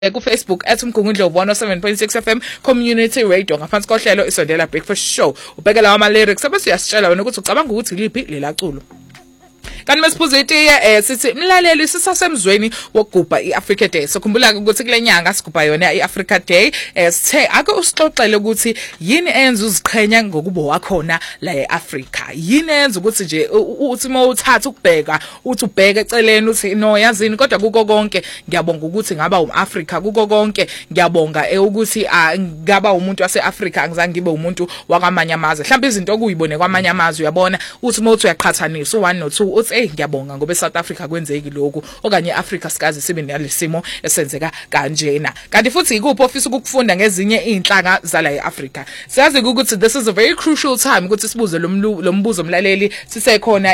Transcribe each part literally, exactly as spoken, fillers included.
ku Facebook at umgungundlovu one oh seven point six F M Community Radio ngaphansi kohlelo isondela Breakfast Show. Ubheke lawa ama lyrics abese uyasitshela wena ukuthi ucabanga ukuthi iliphi lela culo. Kanti mesiphuza itiye eh sithi mlaleli sisasemzweni wokugubha iAfrica Day. Sikhumbula ukuthi kule nyanga sigubha yona iAfrica Day. Eh sithe ake usixoxele ukuthi yini enza uziqhenya ngokuba wakhona la eAfrica. Yini enza ukuthi nje uthi mawuthatha ukubheka uthi ubheke eceleni uthi no yazini kodwa kuko konke ngiyabonga ukuthi ngaba umAfrica kuko konke ngiyabonga ukuthi ngaba umuntu waseAfrica angizange ngibe umuntu wakwamanye amazwe. Mhlawumbe izinto okuyibone kwamanye amazwe uyabona uthi mawuthi uyaqhathanisa one no two uthi eh ngiyabonga ngoba eSouth Africa kwenzeki lokho okanye eAfrica sikazi sibe nalesimo esenzeka kanjena. Kanti futhi ikuphi ofisa ukufunda ngezinye inhlanga zala eAfrica. Siyazi ukuthi this is a very crucial time ukuthi sibuze lo mbuzo mlaleli sisekhona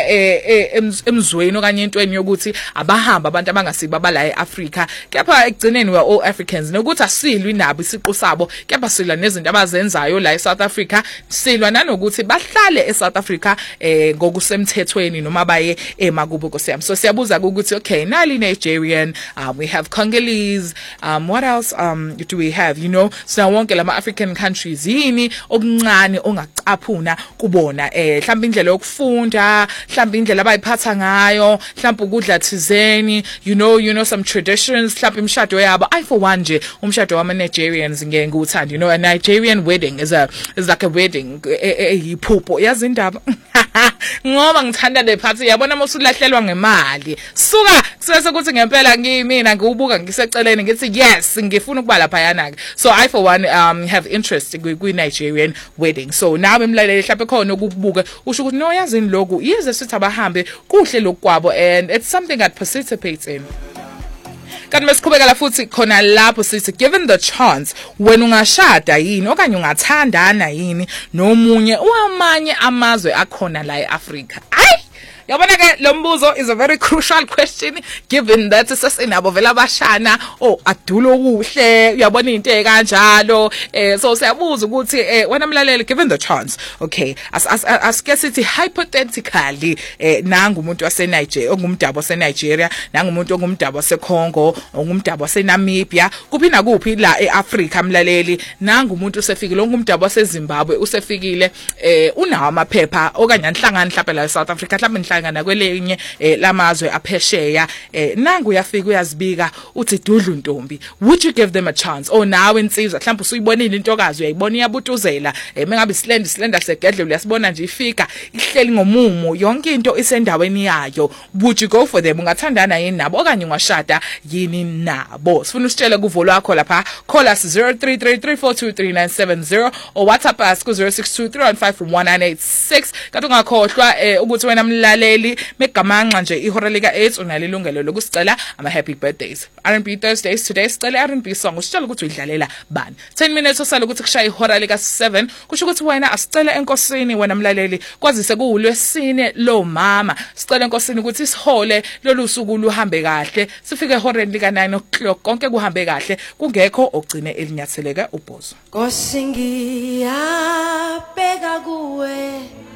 emzweni okanye entweni yokuthi abahamba abantu abangasiba bala eAfrica. Kepha ekugcineni we all Africans nokuthi asilwi nabo isiqu sabo kepha silwa nezinto abazenzayo la eSouth Africa silwa nanokuthi bahlale eSouth Africa eh ngokusemthethweni noma baye emakubo kosiyami. So siyabuza ukuthi okay nali Nigerian, um, we have Congolese, um, what else um do we have, you know, so wonke lama African countries yini okuncane ongacaphuna kubona eh mhlawumbe indlela yokufunda mhlawumbe indlela abayiphatha ngayo mhlawumbe ukudla thizeni, you know you know some traditions mhlawumbe imshado yabo. I for one nje umshado wama Nigerians ngeke nguthanda, you know, a Nigerian wedding is a is like a wedding eyiphupho yazi indaba ngoba ngithanda le party yabona mosulahlelwa ngemali suka sese ukuthi ngempela ngimina ngiubuka ngiseceleni ngithi yes ngifuna ukuba lapha yana ke. So I for one um have interest kwi Nigerian wedding. So nawe emlaleli mhlawumbe khona ukubuka usho ukuthi no yazini lokhu yize sithi abahambe kuhle lokwabo and it's something that participates in. Kanti mesiqhubekela futhi khona lapho sithi given the chance when ungashada yini okanye ungathandana yini nomunye wamanye amazwe akhona la eAfrica. Ay yabona ke lo mbuzo is a very crucial question given that sesinabo vela abashana oh adulo kuhle uyabona into ekanjalo eh so siyabuza ukuthi eh wena mlaleli given the chance okay as as as sithi hypothetically eh nanga umuntu wase Nigeria ongumdabo wase Nigeria nanga umuntu ongumdabo wase Congo ongumdabo wase Namibia kuphi na kuphi la eAfrica mlaleli nanga umuntu usefikile ongumdabo wase Zimbabwe usefikile eh unawo amaphepha okanye anhlangana mhlawumbe la eSouth Africa mhlawumbe ngana kwelenye eh, lamazwe aphesheya eh, nangu uyafika uyazibika uthi dudlu ntombi, would you give them a chance? O nawe insizwa mhlawumbe usuyibonile intokazi uyayibona iyabutuzela eh, mengabe silend silenda segedle uyasibona nje ifika ihleli ngomumo yonke into isendaweni yayo, would you go for them? Ungathandana yini nabo okanye ungashada yini nabo? Sifuna usitshele kuvo lwakho lapha, call us zero three three three four two three nine seven zero or WhatsApp us ku zero six two three one five one nine eight six. Kanti ungakhohlwa eh, ukuthi wena mlaleli megamanqa nje ihora lika eight unalilungelo lokusicela ama happy birthdays. R and B Thursdays today sicela R and B song usitshela ukuthi uyidlalela bani. ten minutes osala ukuthi kushaya ihora lika seven kusho ukuthi wena asicela enkosini wena mlaleli kwazise kuulwesine lo mama sicela enkosini ukuthi sihole lolu suku luhambe kahle sifike ehoreni lika nine o'clock konke kuhambe kahle kungekho ogcine elinyatheleka ubhozo. Nkosi ngiyabheka kuwe